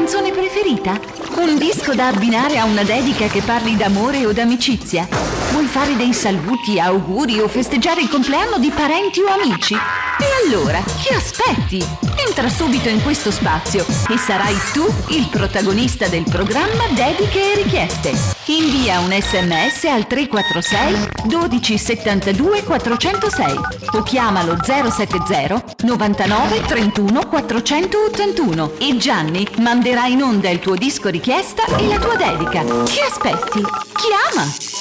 canzone preferita? Un disco da abbinare a una dedica che parli d'amore o d'amicizia? Vuoi fare dei saluti, auguri o festeggiare il compleanno di parenti o amici? E allora, che aspetti? Entra subito in questo spazio e sarai tu il protagonista del programma Dediche e Richieste. Invia un SMS al 346 12 72 406 o chiamalo 070 99 31 481 e Gianni manderà in onda il tuo disco richiesta e la tua dedica. Che aspetti? Chiama!